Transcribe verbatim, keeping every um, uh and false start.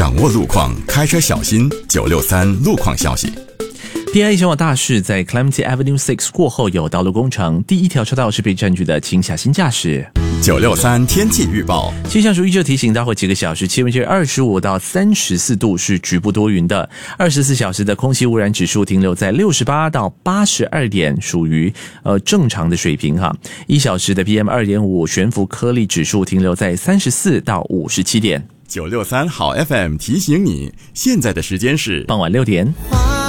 掌握路况，开车小心。九六三路况消息。 第二前往大事，在 Clementi Avenue 六过后有道路工程，第一条车道是被占据的，请小心驾驶。 九六三天气预报， 气象署依旧提醒，待会几个小时气温介二十五到三十四度，是局部多云的。二十四小时的空气污染指数停留在六十八到八十二点，属于呃正常的水平哈。一小时的 P M 二点五 悬浮颗粒指数停留在三十四到五十七点。 九六三好 F M 提醒你，现在的时间是傍晚六点。